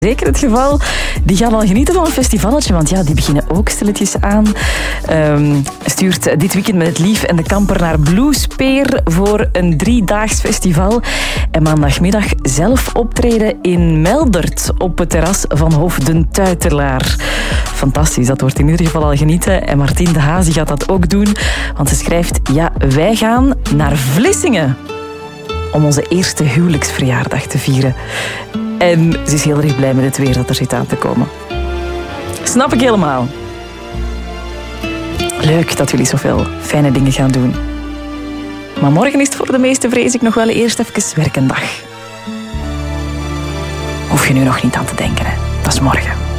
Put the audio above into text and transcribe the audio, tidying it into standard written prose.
Zeker het geval. Die gaan al genieten van een festivalletje, want ja, die beginnen ook stilletjes aan. Stuurt dit weekend met het lief en de kamper naar Bluespeer voor een 3-daags festival. En maandagmiddag zelf optreden in Meldert op het terras van Hof den Tuitelaar. Fantastisch, dat wordt in ieder geval al genieten. En Martien de Haas gaat dat ook doen, want ze schrijft: ja, wij gaan naar Vlissingen om onze eerste huwelijksverjaardag te vieren. En ze is heel erg blij met het weer dat er zit aan te komen. Snap ik helemaal. Leuk dat jullie zoveel fijne dingen gaan doen. Maar morgen is het voor de meesten, vrees ik, nog wel eerst even werkendag. Hoef je nu nog niet aan te denken, hè. Dat is morgen.